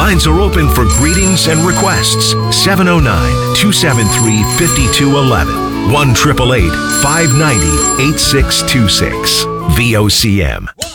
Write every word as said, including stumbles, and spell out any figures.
Lines are open for greetings and requests. seven oh nine, two seven three, five two one one. one eight eight eight, five nine zero, eight six two six. V O C M.